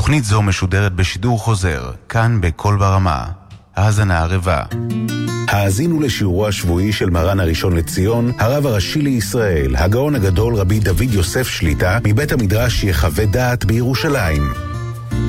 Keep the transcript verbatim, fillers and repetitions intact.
תוכנית זו משודרת בשידור חוזר, כאן בכל ברמה. האזנה ערבה. האזינו לשיעורו השבועי של מרן הראשון לציון, הרב הראשי לישראל, הגאון הגדול רבי דוד יוסף שליטה, מבית המדרש יחווה דעת בירושלים.